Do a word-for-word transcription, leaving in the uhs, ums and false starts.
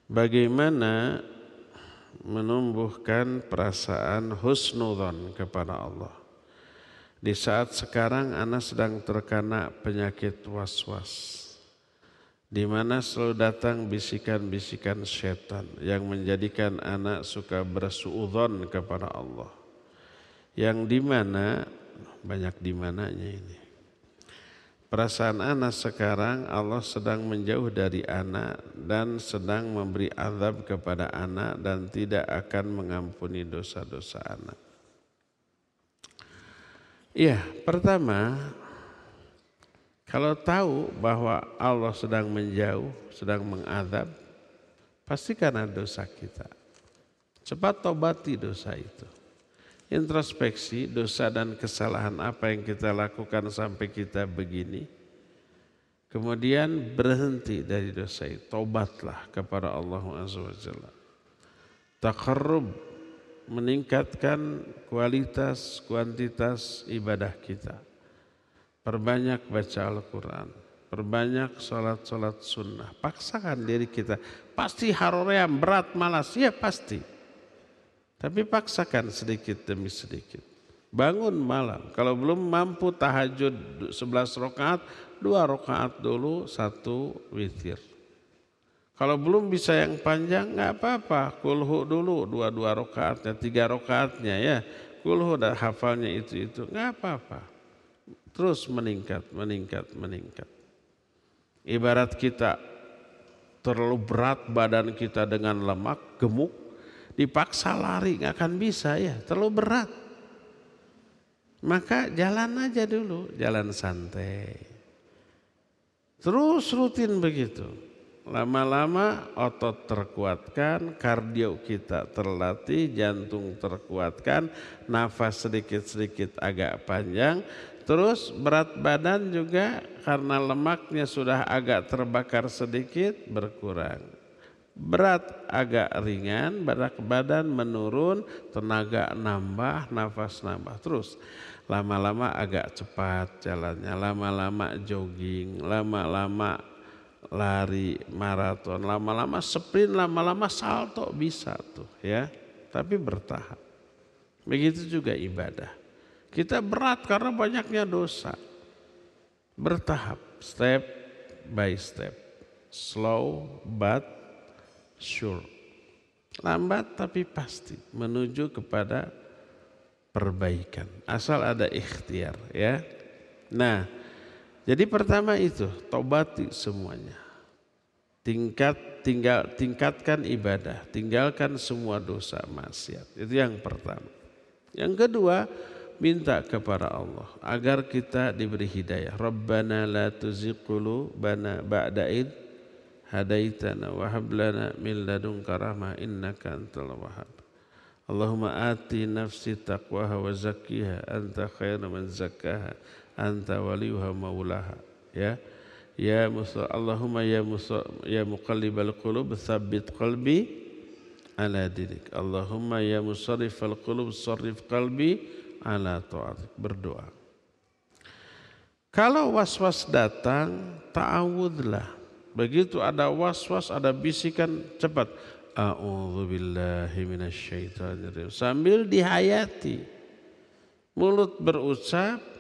bagaimana menumbuhkan perasaan husnudzon kepada Allah. Di saat sekarang ana sedang terkena penyakit was-was, di mana selalu datang bisikan-bisikan setan yang menjadikan ana suka bersuudzon kepada Allah. Yang di mana banyak di mananya ini. Perasaan ana sekarang Allah sedang menjauh dari ana dan sedang memberi azab kepada ana dan tidak akan mengampuni dosa-dosa ana. Iya, pertama, kalau tahu bahwa Allah sedang menjauh, sedang mengazab, pasti karena dosa kita. Cepat tobati dosa itu. Introspeksi dosa dan kesalahan apa yang kita lakukan sampai kita begini. Kemudian berhenti dari dosa itu. Tobatlah kepada Allah Azza wa Jalla. Taqarrub, meningkatkan kualitas, kuantitas ibadah kita. Perbanyak baca Al-Quran. Perbanyak sholat-sholat sunnah. Paksakan diri kita. Pasti haroream, berat, malas. Ya pasti. Tapi paksakan sedikit demi sedikit. Bangun malam. Kalau belum mampu tahajud sebelas rakaat, dua rakaat dulu, satu witir. Kalau belum bisa yang panjang, nggak apa-apa. Kulhu dulu, dua-dua rakaatnya, tiga rakaatnya ya. Kulhu dan hafalnya itu-itu, nggak apa-apa. Terus meningkat, meningkat, meningkat. Ibarat kita terlalu berat badan kita dengan lemak, gemuk, dipaksa lari nggak akan bisa ya, terlalu berat. Maka jalan aja dulu, jalan santai. Terus rutin begitu. Lama-lama otot terkuatkan, kardio kita terlatih, jantung terkuatkan, nafas sedikit-sedikit agak panjang. Terus berat badan juga karena lemaknya sudah agak terbakar sedikit berkurang. Berat agak ringan, berat badan menurun, tenaga nambah, nafas nambah. Terus lama-lama agak cepat jalannya, lama-lama jogging, lama-lama lari maraton, lama-lama sprint, lama-lama salto bisa tuh ya. Tapi bertahap. Begitu juga ibadah. Kita berat karena banyaknya dosa. Bertahap, step by step. Slow but sure. Lambat tapi pasti menuju kepada perbaikan. Asal ada ikhtiar ya. Nah, jadi pertama itu tobati semuanya. Tingkat tinggal tingkatkan ibadah, tinggalkan semua dosa maksiat. Itu yang pertama. Yang kedua, minta kepada Allah agar kita diberi hidayah. Rabbana la tuzigh qulubana ba'da id hadaitana wa hab lana min ladunka rahmah innaka antal wahhab. Allahumma ati nafsi taqwaha wa zakkiha anta khairu man zakkaha anta waliyuha maulaha. Ya. Ya Musa, Allahumma ya Musa, ya muqallibal qulub tsabbit qalbi ala dinik. Allahumma ya musarrifal qulub sarrif qalbi ala ta'atik. Berdoa. Kalau was-was datang, ta'awudlah. Begitu ada was-was, ada bisikan, cepat a'udzubillahi minasyaitonirrajim. Sambil dihayati. Mulut berucap,